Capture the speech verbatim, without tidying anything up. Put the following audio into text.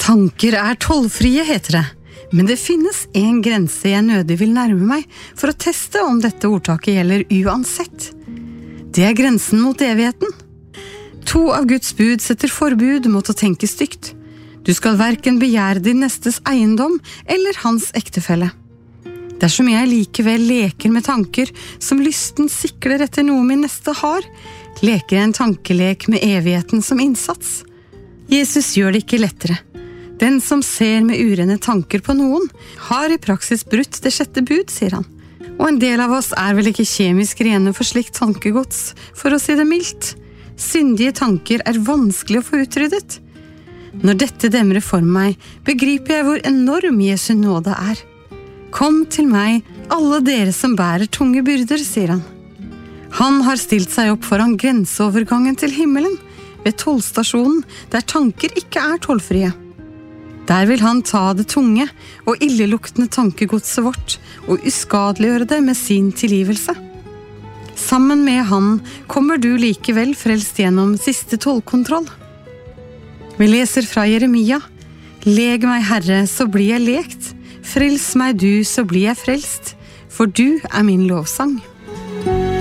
Tanker er tollfrie, heter det. Men det finnes en grense jeg nødig vil nærme meg for å teste om dette ordtaket gjelder uansett. Det er grensen mot evigheten. To av Guds bud setter forbud mot å tenke stygt. Du skal hverken begjære din nestes eiendom eller hans ektefelle. Dersom jeg likevel leker med tanker som lysten sikler etter noe min neste har, leker jeg en tankelek med evigheten som innsats. Jesus gjør det ikke lettere. Den som ser med urene tanker på noen, har i praksis brutt det sjette bud, sier han. Og en del av oss er vel ikke kjemisk rene for slikt tankegods, for å si det mildt. Syndige tanker er vanskelig å få utryddet. Når dette demrer for meg, begriper jeg hvor enorm Jesu nåde er. Kom til meg, alle dere som bærer tunge byrder, sier han. Han har stilt seg opp foran grenseovergangen til himmelen, ved tollstasjonen, der tanker ikke er tollfrie. Der vil han ta det tunge og illeluktende tankegodset vårt og uskadeliggjøre det med sin tilgivelse. Sammen med han kommer du likevel frelst gjennom siste tollkontroll. Vi leser fra Jeremia: Leg meg, Herre, så blir jeg lekt. Frels meg du, så blir jeg frelst. For du er min lovsang.